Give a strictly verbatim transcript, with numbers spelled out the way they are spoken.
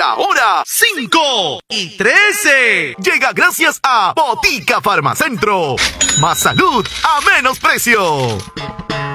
La hora cinco y trece. Llega gracias a Botica Farmacentro. Más salud a menos precio.